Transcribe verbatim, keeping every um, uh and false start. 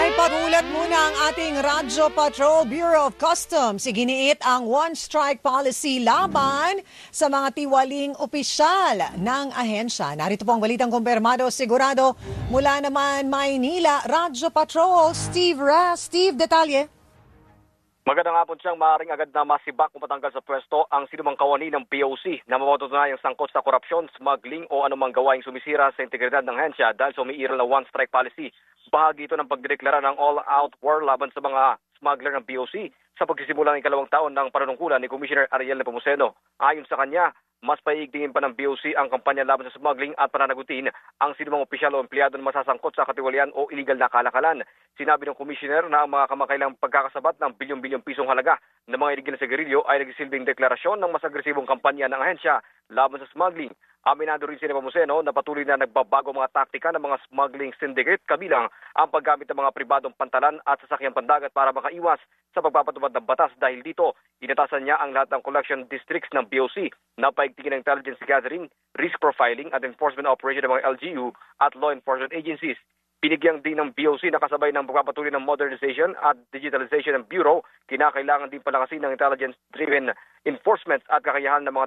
Patulat muna ang ating Radyo Patrol Bureau of Customs. Iginiit ang one-strike policy laban sa mga tiwaling opisyal ng ahensya. Narito po ang balitang kumpirmado sigurado mula naman Maynila. Radyo Patrol, Steve Ra. Steve, detalye. Magandang hapon siyang maaaring agad na masibak o matanggal sa pwesto ang sinumang kawani ng P O C na mapatutunayang sangkot sa korupsyon, smuggling o anumang gawaing sumisira sa integridad ng ahensya dahil sa umiiral na one-strike policy. Bahagi ito ng pagdideklara ng all-out war laban sa mga smuggler ng P O C sa pagsisimula ng ikalawang taon ng panunungkulan ni Commissioner Ariel Nepomuceno. Ayon sa kanya, mas paiigtingin pa ng P O C ang kampanya laban sa smuggling at pananagutin ang sinumang opisyal o empleyado na masasangkot sa katiwalian o illegal na kalakalan. Sinabi ng Commissioner na ang mga kamakailang pagkakasabat ng bilyon-bilyong pisong halaga ng mga illegal na sigarilyo ay nagsisilbing deklarasyon ng mas agresibong kampanya ng ahensya laban sa smuggling. Aminado rin si Nepomuceno na patuloy na nagbabago mga taktika ng mga smuggling syndicate kabilang ang paggamit ng mga pribadong pantalan at sasakyang pandagat para makaiwas sa pagpapatupad ng batas. Dahil dito, inatasan niya ang lahat ng collection districts ng P O C na paigtingin ng intelligence gathering, risk profiling at enforcement operation ng mga L G U at law enforcement agencies. Pinigyang din ng P O C na kasabay ng pagpapatuloy ng modernization at digitalization ng Bureau, kinakailangan din palakasin ng intelligence-driven enforcement at kakayahan ng mga